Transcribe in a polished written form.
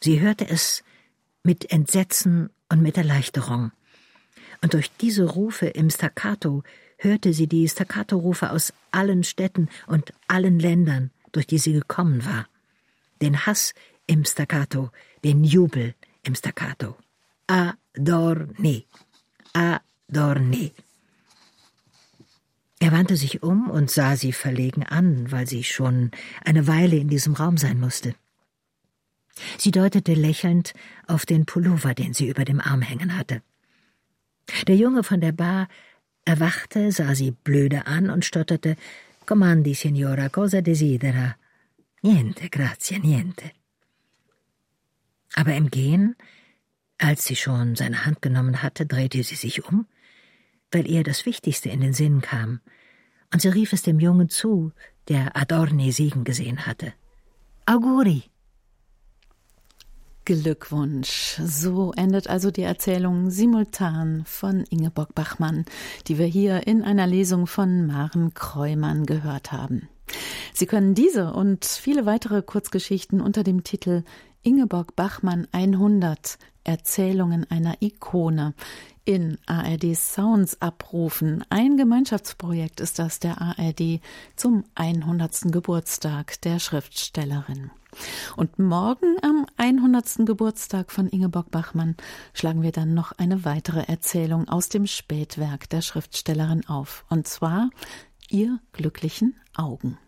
Sie hörte es mit Entsetzen und mit Erleichterung. Und durch diese Rufe im Staccato hörte sie die Staccato-Rufe aus allen Städten und allen Ländern, durch die sie gekommen war. Den Hass im Staccato, den Jubel im Staccato. Adorni, adorni. Er wandte sich um und sah sie verlegen an, weil sie schon eine Weile in diesem Raum sein musste. Sie deutete lächelnd auf den Pullover, den sie über dem Arm hängen hatte. Der Junge von der Bar erwachte, sah sie blöde an und stotterte: »Comandi, Signora, cosa desidera?« »Niente, grazie, niente.« Aber im Gehen, als sie schon seine Hand genommen hatte, drehte sie sich um, weil ihr das Wichtigste in den Sinn kam, und sie rief es dem Jungen zu, der Adorni siegen gesehen hatte. »Auguri!« Glückwunsch. So endet also die Erzählung simultan von Ingeborg Bachmann, die wir hier in einer Lesung von Maren Kreumann gehört haben. Sie können diese und viele weitere Kurzgeschichten unter dem Titel Ingeborg Bachmann 100 Erzählungen einer Ikone in ARD Sounds abrufen. Ein Gemeinschaftsprojekt ist das der ARD zum 100. Geburtstag der Schriftstellerin. Und morgen am 100. Geburtstag von Ingeborg Bachmann schlagen wir dann noch eine weitere Erzählung aus dem Spätwerk der Schriftstellerin auf. Und zwar Ihr glücklichen Augen.